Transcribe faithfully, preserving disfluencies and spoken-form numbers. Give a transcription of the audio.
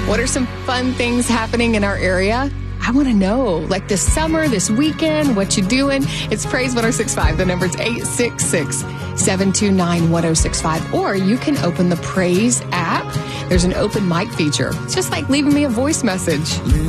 What are some fun things happening in our area? I want to know, like this summer, this weekend, what you doing? It's Praise one oh six point five. The number's eight six six, seven two nine, one oh six five. Or you can open the Praise app. There's an open mic feature. It's just like leaving me a voice message.